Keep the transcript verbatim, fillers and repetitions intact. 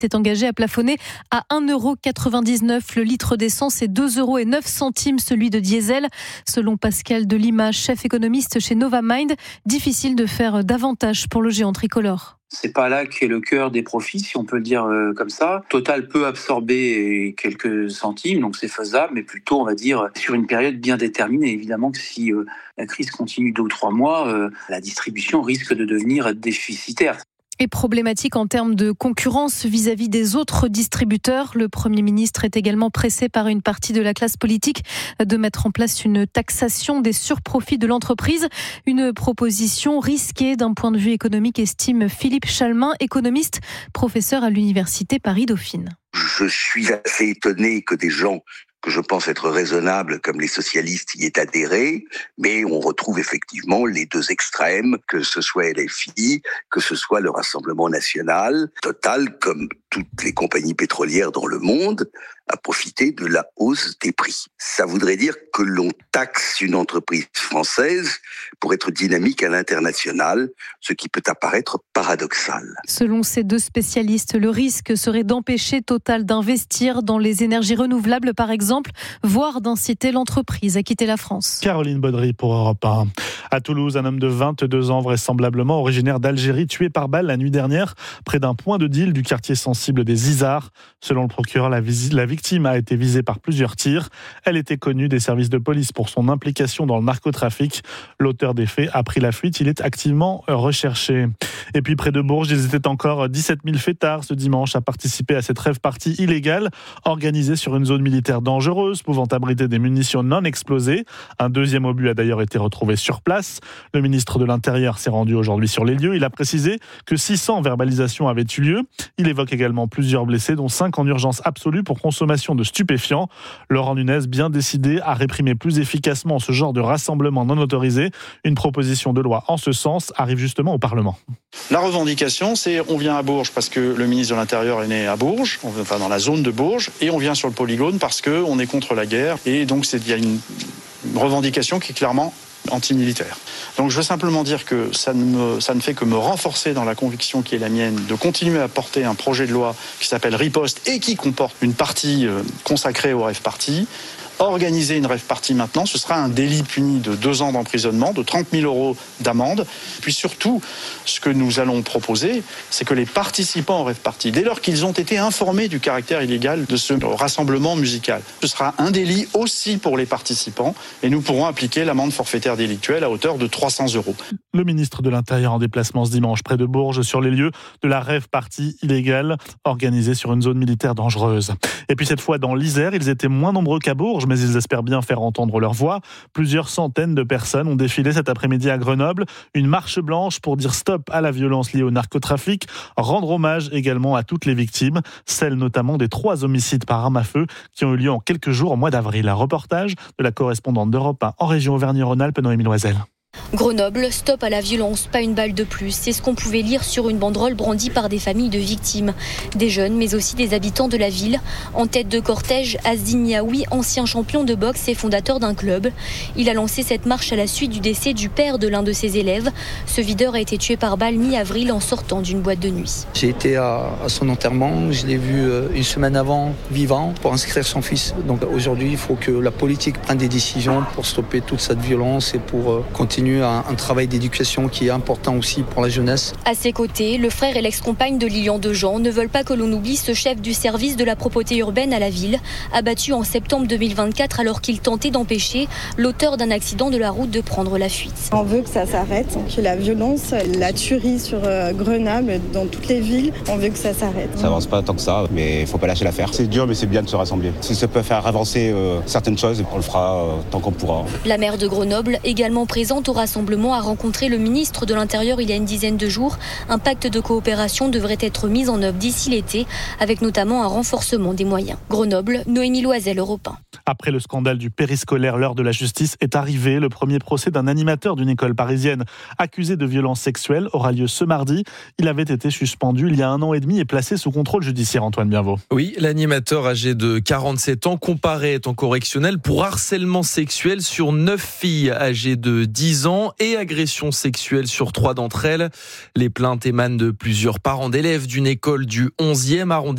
s'est engagé à plafonner à un euro quatre-vingt-dix-neuf le litre d'essence et deux euros et neuf centimes celui de diesel. Selon Pascal Delima, chef économiste chez Novamind, difficile de faire davantage pour le géant tricolore. C'est pas là qu'est le cœur des profits, si on peut le dire euh, comme ça. Total peut absorber quelques centimes, donc c'est faisable, mais plutôt, on va dire, sur une période bien déterminée. Évidemment que si euh, la crise continue deux ou trois mois, euh, la distribution risque de devenir déficitaire. Et problématique en termes de concurrence vis-à-vis des autres distributeurs. Le Premier ministre est également pressé par une partie de la classe politique de mettre en place une taxation des surprofits de l'entreprise. Une proposition risquée d'un point de vue économique, estime Philippe Chalmin, économiste, professeur à l'Université Paris-Dauphine. Je suis assez étonné que des gens que je pense être raisonnables, comme les socialistes, y aient adhéré, mais on retrouve effectivement les deux extrêmes, que ce soit L F I, que ce soit le Rassemblement national. Total, comme toutes les compagnies pétrolières dans le monde, a profité de la hausse des prix. Ça voudrait dire que l'on taxe une entreprise française pour être dynamique à l'international, ce qui peut apparaître paradoxal. Selon ces deux spécialistes, le risque serait d'empêcher Total d'investir dans les énergies renouvelables, par exemple, voire d'inciter l'entreprise à quitter la France. Caroline Baudry pour Europe un. À Toulouse, un homme de vingt-deux ans, vraisemblablement originaire d'Algérie, tué par balle la nuit dernière près d'un point de deal du quartier sensible des Izards. Selon le procureur, la, vis- la victime a été visée par plusieurs tirs. Elle était connue des services de police pour son implication dans le narcotrafic. L'auteur des faits a pris la fuite. Il est activement recherché. Et puis près de Bourges, ils étaient encore dix-sept mille fêtards ce dimanche à participer à cette rave-party illégale organisée sur une zone militaire dangereuse pouvant abriter des munitions non explosées. Un deuxième obus a d'ailleurs été retrouvé sur place. Le ministre de l'Intérieur s'est rendu aujourd'hui sur les lieux. Il a précisé que six cents verbalisations avaient eu lieu. Il évoque également plusieurs blessés, dont cinq en urgence absolue pour consommation de stupéfiants. Laurent Nunez, bien décidé à réprimer plus efficacement ce genre de rassemblement non autorisé. Une proposition de loi en ce sens arrive justement au Parlement. La revendication, c'est on vient à Bourges parce que le ministre de l'Intérieur est né à Bourges, enfin dans la zone de Bourges, et on vient sur le polygone parce qu'on est contre la guerre. Et donc il y a une revendication qui est clairement anti-militaire. Donc je veux simplement dire que ça ne, me, ça ne fait que me renforcer dans la conviction qui est la mienne de continuer à porter un projet de loi qui s'appelle Riposte et qui comporte une partie consacrée au rave party. Organiser une rave party maintenant, ce sera un délit puni de deux ans d'emprisonnement, de trente mille euros d'amende. Puis surtout, ce que nous allons proposer, c'est que les participants au rave party, dès lors qu'ils ont été informés du caractère illégal de ce rassemblement musical, ce sera un délit aussi pour les participants et nous pourrons appliquer l'amende forfaitaire délictuelle à hauteur de trois cents euros. Le ministre de l'Intérieur en déplacement ce dimanche près de Bourges sur les lieux de la rave party illégale organisée sur une zone militaire dangereuse. Et puis cette fois dans l'Isère, ils étaient moins nombreux qu'à Bourges, mais ils espèrent bien faire entendre leur voix. Plusieurs centaines de personnes ont défilé cet après-midi à Grenoble. Une marche blanche pour dire stop à la violence liée au narcotrafic, rendre hommage également à toutes les victimes, celles notamment des trois homicides par arme à feu qui ont eu lieu en quelques jours au mois d'avril. Un reportage de la correspondante d'Europe un en région Auvergne-Rhône-Alpes, Noémie Loisel. Grenoble, stop à la violence, pas une balle de plus. C'est ce qu'on pouvait lire sur une banderole brandie par des familles de victimes. Des jeunes, mais aussi des habitants de la ville. En tête de cortège, Azdin Niaoui, ancien champion de boxe et fondateur d'un club. Il a lancé cette marche à la suite du décès du père de l'un de ses élèves. Ce videur a été tué par balle mi-avril en sortant d'une boîte de nuit. J'ai été à, à son enterrement, je l'ai vu une semaine avant, vivant, pour inscrire son fils. Donc aujourd'hui, il faut que la politique prenne des décisions pour stopper toute cette violence et pour continuer Un, un travail d'éducation qui est important aussi pour la jeunesse. À ses côtés, le frère et l'ex-compagne de Lilian Dejean ne veulent pas que l'on oublie ce chef du service de la propreté urbaine à la ville, abattu en septembre deux mille vingt-quatre alors qu'il tentait d'empêcher l'auteur d'un accident de la route de prendre la fuite. On veut que ça s'arrête, que la violence, la tuerie sur Grenoble, dans toutes les villes, on veut que ça s'arrête. Ça avance pas tant que ça, mais il faut pas lâcher l'affaire. C'est dur, mais c'est bien de se rassembler. Si ça peut faire avancer euh, certaines choses, on le fera euh, tant qu'on pourra. La maire de Grenoble, également présente au rassemblement, a rencontré le ministre de l'Intérieur il y a une dizaine de jours. Un pacte de coopération devrait être mis en œuvre d'ici l'été, avec notamment un renforcement des moyens. Grenoble, Noémie Loisel, Europe un. Après le scandale du périscolaire, l'heure de la justice est arrivée. Le premier procès d'un animateur d'une école parisienne accusé de violences sexuelles aura lieu ce mardi. Il avait été suspendu il y a un an et demi et placé sous contrôle judiciaire. Antoine Bienvaux. Oui, l'animateur âgé de quarante-sept ans comparaît en correctionnel pour harcèlement sexuel sur neuf filles âgées de dix ans et agression sexuelle sur trois d'entre elles. Les plaintes émanent de plusieurs parents d'élèves d'une école du onzième arrondissement.